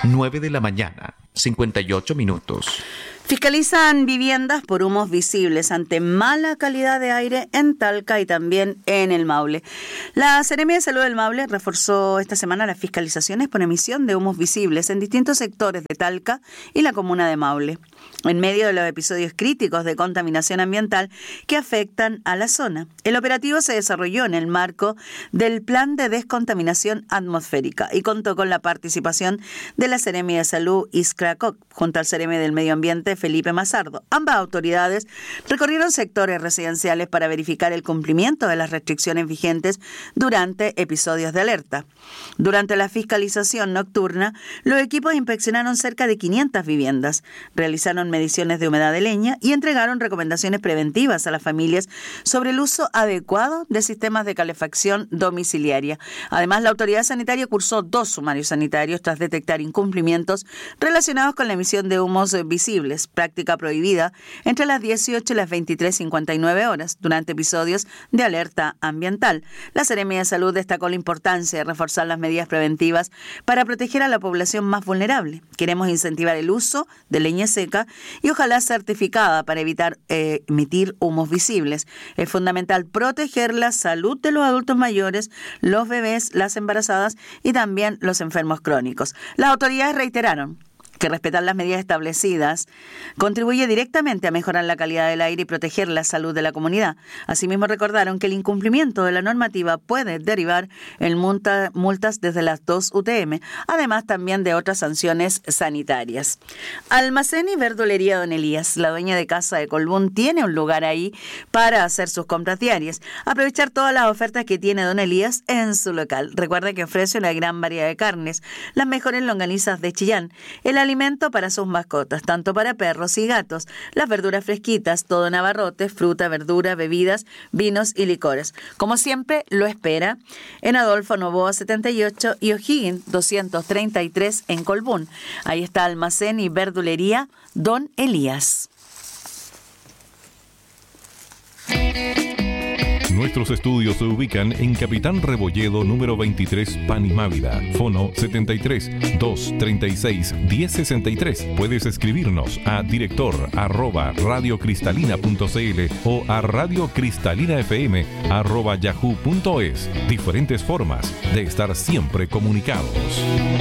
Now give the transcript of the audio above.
9 de la mañana, 58 minutos. Fiscalizan viviendas por humos visibles ante mala calidad de aire en Talca y también en el Maule. La Seremía de Salud del Maule reforzó esta semana las fiscalizaciones por emisión de humos visibles en distintos sectores de Talca y la comuna de Maule, en medio de los episodios críticos de contaminación ambiental que afectan a la zona. El operativo se desarrolló en el marco del Plan de Descontaminación Atmosférica y contó con la participación de la Seremía de Salud Iscracoc junto al Seremía del Medio Ambiente Felipe Mazardo. Ambas autoridades recorrieron sectores residenciales para verificar el cumplimiento de las restricciones vigentes durante episodios de alerta. Durante la fiscalización nocturna, los equipos inspeccionaron cerca de 500 viviendas, realizaron mediciones de humedad de leña y entregaron recomendaciones preventivas a las familias sobre el uso adecuado de sistemas de calefacción domiciliaria. Además, la autoridad sanitaria cursó 2 sumarios sanitarios tras detectar incumplimientos relacionados con la emisión de humos visibles, práctica prohibida entre las 18 y las 23:59 horas durante episodios de alerta ambiental. La Seremía de Salud destacó la importancia de reforzar las medidas preventivas para proteger a la población más vulnerable. Queremos incentivar el uso de leña seca y ojalá certificada para evitar emitir humos visibles. Es fundamental proteger la salud de los adultos mayores, los bebés, las embarazadas y también los enfermos crónicos. Las autoridades reiteraron que respetar las medidas establecidas contribuye directamente a mejorar la calidad del aire y proteger la salud de la comunidad. Asimismo, recordaron que el incumplimiento de la normativa puede derivar en multas desde las 2 UTM, además también de otras sanciones sanitarias. Almacén y verdulería Don Elías, la dueña de casa de Colbún, tiene un lugar ahí para hacer sus compras diarias. Aprovechar todas las ofertas que tiene Don Elías en su local. Recuerda que ofrece una gran variedad de carnes, las mejores longanizas de Chillán, el alimento para sus mascotas, tanto para perros y gatos, las verduras fresquitas, todo en abarrotes, fruta, verdura, bebidas, vinos y licores. Como siempre, lo espera en Adolfo Noboa 78 y O'Higgins 233 en Colbún. Ahí está Almacén y Verdulería Don Elías. Nuestros estudios se ubican en Capitán Rebolledo, número 23, Panimávida. Fono 73-236-1063. Puedes escribirnos a director@radiocristalina.cl o a radiocristalina.fm@yahoo.es. Diferentes formas de estar siempre comunicados.